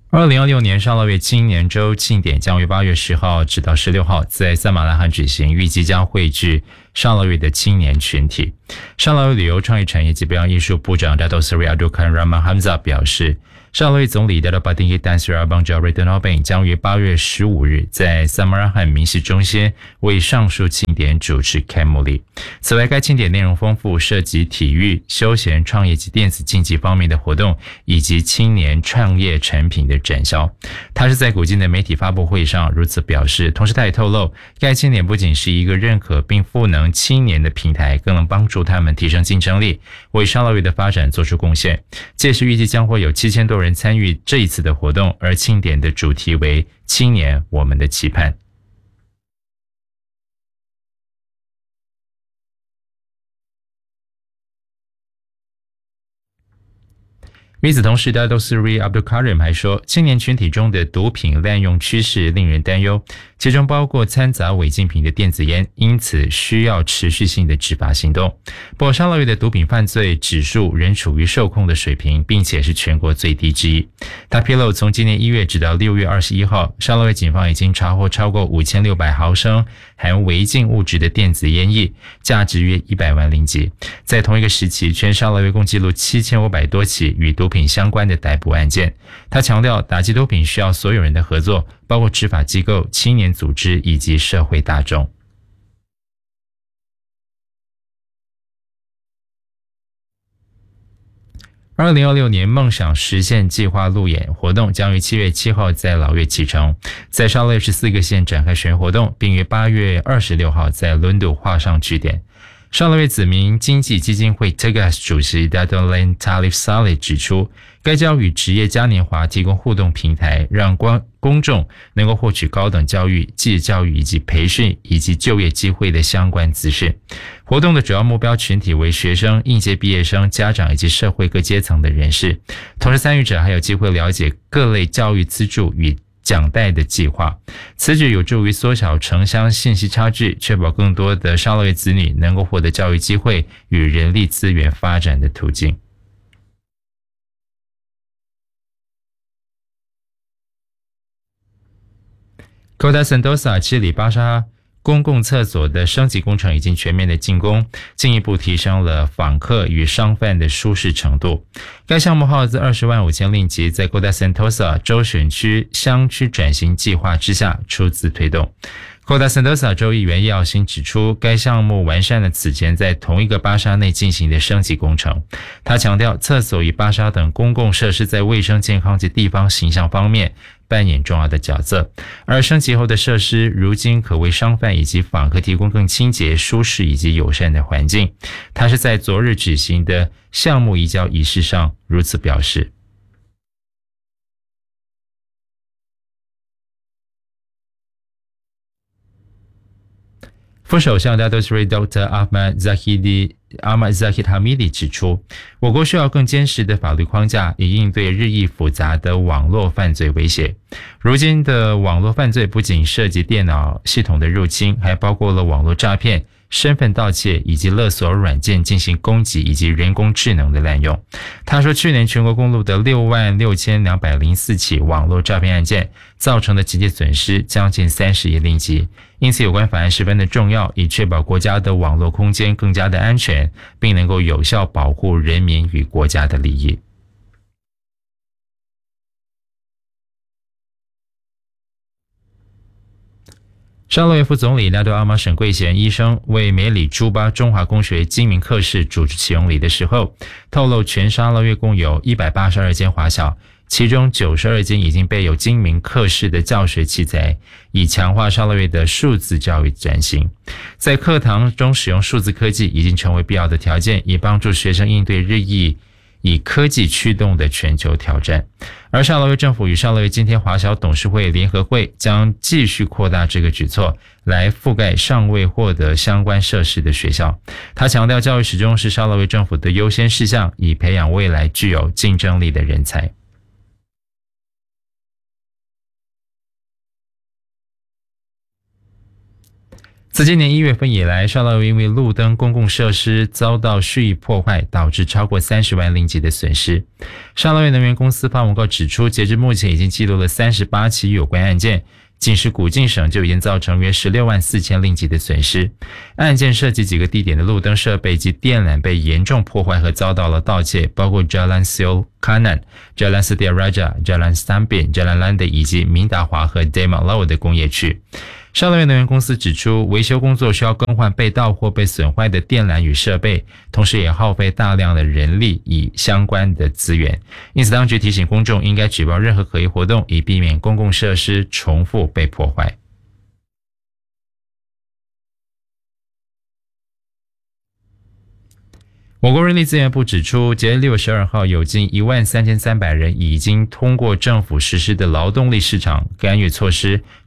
2026年上乐月青年周庆典将于8月10号至到16号在萨马拉罕举行，预计将汇聚上乐月的青年群体。上乐月旅游创意产业及表演艺术部长 Dato Seri Abdul Khan Rahman Hamzah 表示，上乐月总理 Dato Patinggi Tan Sri Abang Jabri Donobeng 将于8月15日在萨马拉罕民事中心为上述庆典主持开幕礼。此外，该庆典内容丰富，涉及体育、休闲、创业及电子竞技方面的活动，以及青年创业产品的展销。他是在古今的媒体发布会上如此表示，同时他也透露，该庆典不仅是一个认可并赋能青年的平台，更能帮助他们提升竞争力，为上乐月的发展做出贡献。届时预计将会有7000多人参与这一次的活动，而庆典的主题为青年我们的期盼。与此同时 Dato Seri Abdul Karim 还说，青年群体中的毒品滥用趋势令人担忧，其中包括掺杂违禁品的电子烟，因此需要持续性的执法行动。不过上乐月的毒品犯罪指数仍处于受控的水平，并且是全国最低之一。他披露，从今年1月直到6月21号，上乐月警方已经查获超过5600毫升含违禁物质的电子烟液，价值约100万令吉。在同一个时期，全上乐月共记录7500多起与毒品相关的逮捕案件。他强调，打击毒品需要所有人的合作，包括执法机构、青年组织以及社会大众。2026年梦想实现计划路演活动将于7月7号在老月启程，在上乐14个县展开巡活动，并于8月26号在伦敦画上句点。上乐月子民经济基金会 Tegas 主席 Dato Len Talib Saleh 指出，该将与职业嘉年华提供互动平台，让公众能够获取高等教育、技职教育以及培训以及就业机会的相关资讯。活动的主要目标群体为学生、应届毕业生、家长以及社会各阶层的人士，同时参与者还有机会了解各类教育资助与奖贷的计划，此举有助于缩小城乡信息差距，确保更多的上乐月子女能够获得教育机会与人力资源发展的途径。Kota Sentosa 七里巴沙公共厕所的升级工程已经全面的竣工，进一步提升了访客与商贩的舒适程度。该项目耗资20万5千令吉，在 Kota Sentosa 州选区乡区转型计划之下出资推动。Kota Sentosa 州议员叶耀新指出，该项目完善了此前在同一个巴沙内进行的升级工程。他强调，厕所与巴沙等公共设施在卫生健康及地方形象方面扮演重要的角色，而升级后的设施如今可为商贩以及访客提供更清洁、舒适以及友善的环境。他是在昨日举行的项目移交仪式上如此表示。副首相 Dato Seri Dr. Ahmad Zahid Hamidi 指出，我国需要更坚实的法律框架，以应对日益复杂的网络犯罪威胁。如今的网络犯罪不仅涉及电脑系统的入侵，还包括了网络诈骗、身份盗窃以及勒索软件进行攻击以及人工智能的滥用。他说，去年全国公路的66204起网络诈骗案件造成的直接损失将近30亿令吉，因此有关法案十分的重要，以确保国家的网络空间更加的安全，并能够有效保护人民与国家的利益。上乐月副总理纳多阿玛沈贵贤医生为梅里朱巴中华公学精明课室主持启用礼的时候，透露全上乐月共有182间华小，其中92间已经备有精明课室的教学器材，以强化上乐月的数字教育转型。在课堂中使用数字科技已经成为必要的条件，以帮助学生应对日益以科技驱动的全球挑战。而上乐月政府与上乐月今天华小董事会联合会将继续扩大这个举措，来覆盖尚未获得相关设施的学校。他强调，教育始终是上乐月政府的优先事项，以培养未来具有竞争力的人才。 自今年1月份以来，上劳因为路灯公共设施遭到蓄意破坏，导致超过30万令吉的损失。上劳能源公司发文告指出，截至目前已经记录了38起有关案件，仅是古晋省就已经造成约16万4千令吉的损失。案件涉及几个地点的路灯设备及电缆被严重破坏和遭到了盗窃，包括 Jalan Siolkanan、Jalan Setiaraja、Jalan Stambin、Jalan Lande 以及明达华和 Demak 的工业区。上劳能源公司指出，维修工作需要更换被盗或被损坏的电缆与设备，同时也耗费大量的人力以相关的资源。因此，当局提醒公众应该举报任何可疑活动，以避免公共设施重复被破坏。我国人力资源部指出，截至6月12号，有近13300人已经通过政府实施的劳动力市场干预措施，